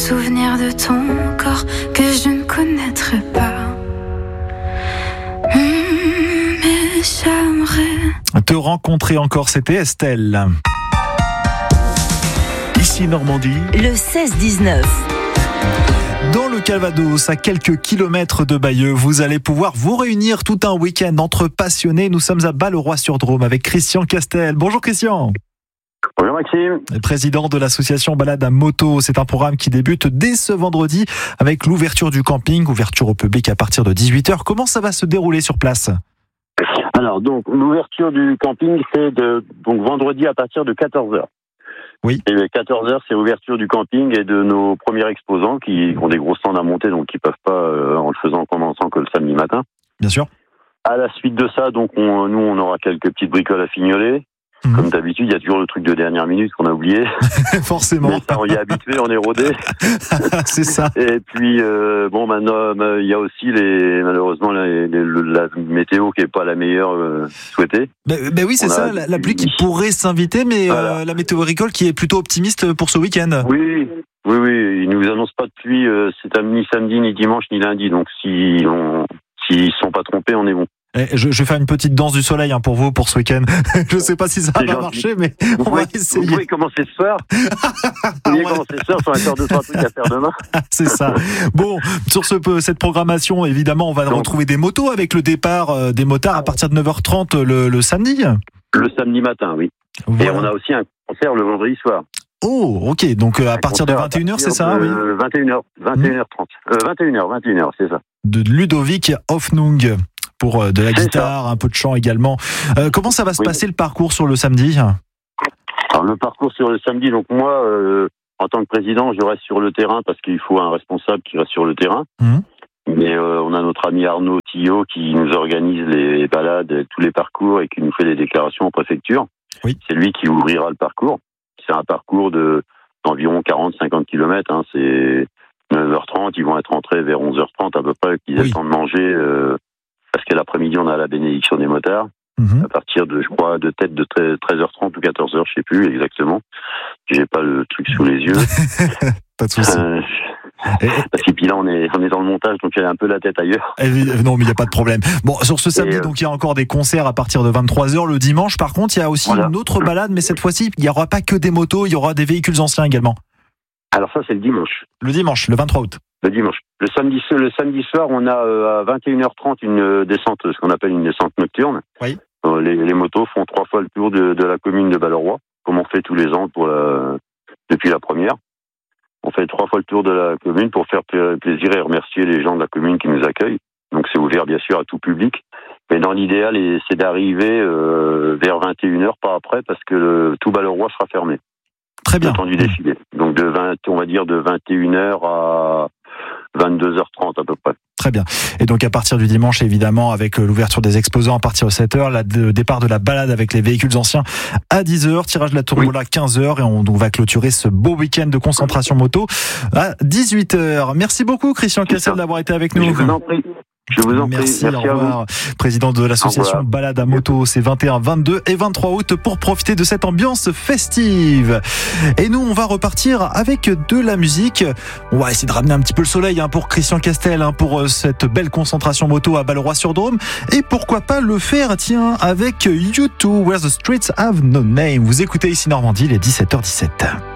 souvenir de ton corps que je ne connaîtrai pas. Mais j'aimerais te rencontrer encore, c'était Estelle. Ici Normandie. Le 16-19. Dans le Calvados, à quelques kilomètres de Bayeux, vous allez pouvoir vous réunir tout un week-end entre passionnés. Nous sommes à Balleroy-sur-Drôme avec Christian Castel. Bonjour Christian. Bonjour Maxime. Président de l'association Balade à moto. C'est un programme qui débute dès ce vendredi avec l'ouverture du camping, ouverture au public à partir de 18h. Comment ça va se dérouler sur place ? Alors donc l'ouverture du camping c'est donc vendredi à partir de 14h. Oui. Et 14h c'est l'ouverture du camping et de nos premiers exposants qui ont des gros stands à monter donc qui peuvent pas en le faisant en commençant que le samedi matin. Bien sûr. À la suite de ça donc on aura quelques petites bricoles à fignoler. Comme d'habitude, il y a toujours le truc de dernière minute qu'on a oublié. Forcément. Mais ça, on y est habitué, on est rodé. C'est ça. Et puis, maintenant, il y a aussi malheureusement la météo qui est pas la meilleure souhaitée. Ben oui, c'est ça, la pluie qui pourrait s'inviter, mais voilà. La météo agricole qui est plutôt optimiste pour ce week-end. Oui, ils nous annoncent pas de pluie, c'est ni samedi, ni dimanche, ni lundi. Donc, s'ils ne sont pas trompés, on est bon. Je vais faire une petite danse du soleil pour vous pour ce week-end. Je ne sais pas si ça va marcher, mais on va essayer. Vous pouvez commencer ce soir. Vous pouvez commencer ce soir, sur encore 2-3 trucs à faire demain. C'est ça. Bon, sur cette programmation, évidemment, on va retrouver des motos avec le départ des motards à partir de 9h30 le samedi. Le samedi matin, oui. Voilà. Et on a aussi un concert le vendredi soir. Oh, ok. Donc à partir de 21h, c'est ça, oui. 21h, c'est ça. De Ludovic Hoffnung. Pour de la guitare, un peu de chant également. Comment ça va se passer le parcours sur le samedi ? Alors le parcours sur le samedi, donc moi, en tant que président, je reste sur le terrain parce qu'il faut un responsable qui reste sur le terrain. Mais on a notre ami Arnaud Tillot qui nous organise les balades, tous les parcours et qui nous fait des déclarations en préfecture. Oui. C'est lui qui ouvrira le parcours. C'est un parcours d'environ 40-50 km. C'est 9h30, ils vont être rentrés vers 11h30 à peu près, qu'ils aient le temps de manger... parce qu'à l'après-midi, on a la bénédiction des motards, à partir de 13h30 ou 14h, je sais plus exactement. J'ai pas le truc sous les yeux. Pas de souci. Parce que puis là, on est dans le montage, donc j'ai un peu la tête ailleurs. Non, mais il n'y a pas de problème. Bon, sur ce samedi, donc il y a encore des concerts à partir de 23h. Le dimanche, par contre, il y a aussi une autre balade, mais cette fois-ci, il n'y aura pas que des motos, il y aura des véhicules anciens également. Alors ça, c'est le dimanche. Le dimanche, le 23 août. Le dimanche. Le samedi soir, on a à 21h30 une descente, ce qu'on appelle une descente nocturne. Oui. Les motos font 3 fois le tour de la commune de Balleroy, comme on fait tous les ans depuis la première. On fait 3 fois le tour de la commune pour faire plaisir et remercier les gens de la commune qui nous accueillent. Donc c'est ouvert bien sûr à tout public. Mais dans l'idéal, c'est d'arriver vers 21h, pas après, parce que tout Balleroy sera fermé. Très bien. Le temps du défilé. Donc on va dire de 21h à 22h30 à peu près. Très bien. Et donc à partir du dimanche, évidemment, avec l'ouverture des exposants à partir de 7h, le départ de la balade avec les véhicules anciens à 10h, tirage de la tombola à 15h, et on va clôturer ce beau week-end de concentration moto à 18h. Merci beaucoup Christian Castel d'avoir été avec nous. Je vous en prie. Je vous en prie. Merci, au revoir. Président de l'association Balade à moto, c'est 21, 22 et 23 août pour profiter de cette ambiance festive. Et nous, on va repartir avec de la musique. On va essayer de ramener un petit peu le soleil pour Christian Castel, pour cette belle concentration moto à Balleroy-sur-Drôme. Et pourquoi pas le faire, avec U2, Where the Streets Have No Name. Vous écoutez ici Normandie, il est 17h17.